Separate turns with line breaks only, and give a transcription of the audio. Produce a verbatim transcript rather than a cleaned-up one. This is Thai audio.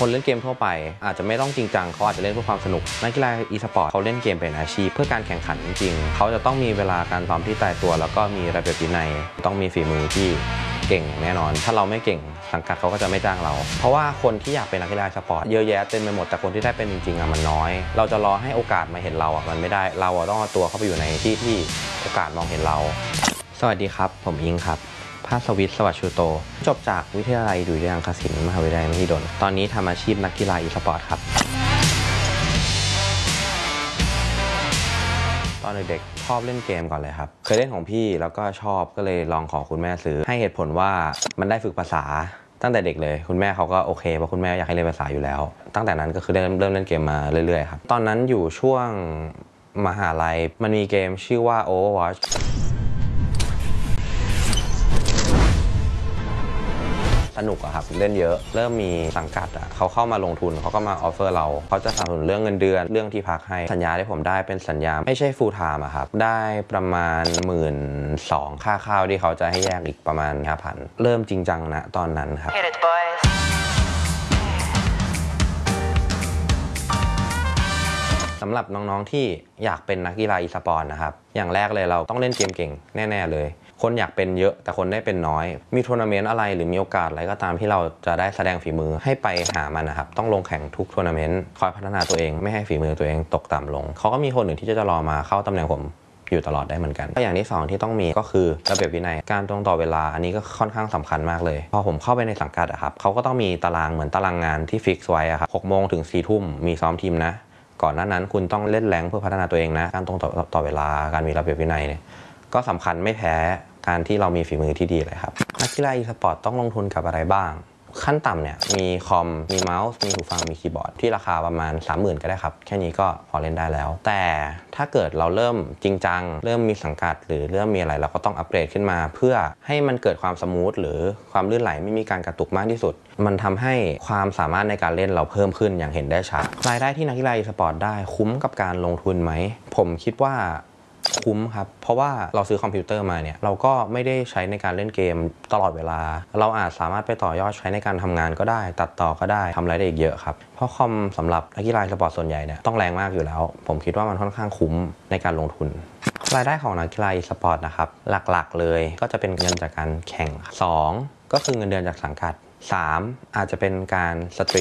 คนเล่นเกมทั่วไปอาจจะไม่ต้องจริงจังเขาอาจจะเล่นเพื่อความสนุกนักกีฬาอีสปอร์ตเขาเล่นเกมเป็นอาชีพเพื่อการแข่งขันจริงๆเขาจะต้องมีเวลาการซ้อมที่ตายตัวแล้วก็มีระเบียบวินัยต้องมีฝีมือที่เก่งแน่นอนถ้าเราไม่เก่งสังกัดเขาก็จะไม่จ้างเราเพราะว่าคนที่อยากเป็นนักกีฬาสปอร์ตเยอะแยะเต็มไปหมดแต่คนที่ได้เป็นจริงๆอ่ะมันน้อยเราจะรอให้โอกาสมาเห็นเราอ่ะมันไม่ได้เราต้องเอาตัวเข้าไปอยู่ในที่ที่โอกาสมองเห็นเราสวัสดีครับผมอิงครับภาสวิทย์สวัสดิ์ชูโตจบจากวิทยาลัยดุริยางคศิลป์มหาวิทยาลัยมหิดลตอนนี้ทำอาชีพนักกีฬาอีสปอร์ตครับตอนเด็กๆชอบเล่นเกมก่อนเลยครับเคยเล่นของพี่แล้วก็ชอบก็เลยลองขอคุณแม่ซื้อให้เหตุผลว่ามันได้ฝึกภาษาตั้งแต่เด็กเลยคุณแม่เขาก็โอเคเพราะคุณแม่อยากให้เรียนภาษาอยู่แล้วตั้งแต่นั้นก็คือเริ่มเริ่มเล่นเกมมาเรื่อยๆครับตอนนั้นอยู่ช่วงมหาลัยมันมีเกมชื่อว่า Overwatchสนุกอะครับเล่นเยอะเริ่มมีสังกัดอะเขาเข้ามาลงทุนเขาก็มาออฟเฟอร์เราเขาจะสนับสนุนเรื่องเงินเดือนเรื่องที่พักให้สัญญาที่ผมได้เป็นสัญญาไม่ใช่ฟูลไทม์อะครับได้ประมาณหมื่นสองค่าข้าวที่เขาจะให้แยกอีกประมาณห้าพันเริ่มจริงจังนะตอนนั้นครับสำหรับน้องๆที่อยากเป็นนักกีฬาอีสปอร์ตนะครับอย่างแรกเลยเราต้องเล่นเกมเก่งแน่ๆเลยคนอยากเป็นเยอะแต่คนได้เป็นน้อยมีทัวร์นาเมนต์อะไรหรือมีโอกาสอะไรก็ตามที่เราจะได้แสดงฝีมือให้ไปหามันนะครับต้องลงแข่งทุกทัวร์นาเมนต์คอยพัฒนาตัวเองไม่ให้ฝีมือตัวเองตกต่ำลงเขาก็มีคนหนึ่งที่จะรอมาเข้าตำแหน่งผมอยู่ตลอดได้เหมือนกันก็อย่างที่สองที่ต้องมีก็คือระเบียบวินัยการตรงต่อเวลาอันนี้ก็ค่อนข้างสำคัญมากเลยพอผมเข้าไปในสังกัดอะครับเขาก็ต้องมีตารางเหมือนตารางงานที่ฟิกซ์ไว้อะครับหกโมงถึงสี่ทุ่มมีซ้อมทีมนะก่อนหน้านั้นคุณต้องเล่นแรงเพื่อพัฒนาตัวเองนะการตรงต่อต่อเวลาการมีระเบียบวินัยเนี่ยก็สำคัญไม่แพ้การที่เรามีฝีมือที่ดีเลยครับนักกีฬาอีสปอร์ตต้องลงทุนกับอะไรบ้างขั้นต่ำเนี่ยมีคอมมีเมาส์มีหูฟังมีคีย์บอร์ดที่ราคาประมาณ สามหมื่น ก็ได้ครับแค่นี้ก็พอเล่นได้แล้วแต่ถ้าเกิดเราเริ่มจริงจังเริ่มมีสังกัดหรือเริ่มมีอะไรเราก็ต้องอัปเกรดขึ้นมาเพื่อให้มันเกิดความสมูทหรือความลื่นไหลไม่มีการกระตุกมากที่สุดมันทำให้ความสามารถในการเล่นเราเพิ่มขึ้นอย่างเห็นได้ชัดรายได้ที่นักกีฬาอีสปอร์ตได้คุ้มกับการลงทุนไหมผมคิดว่าคุ้มครับเพราะว่าเราซื้อคอมพิวเตอร์มาเนี่ยเราก็ไม่ได้ใช้ในการเล่นเกมตลอดเวลาเราอาจสามารถไปต่อยอดใช้ในการทำงานก็ได้ตัดต่อก็ได้ทำอะไรได้อีกเยอะครับเพราะคอมสำหรับนักกีฬาสปอร์ตส่วนใหญ่เนี่ยต้องแรงมากอยู่แล้วผมคิดว่ามันค่อนข้างคุ้มในการลงทุนรายได้ของนักกีฬาสปอร์ตนะครับหลักๆเลยก็จะเป็นเงินจากการแข่งสองก็คือเงินเดือนจากสังกัดสามอาจจะเป็นการสตรี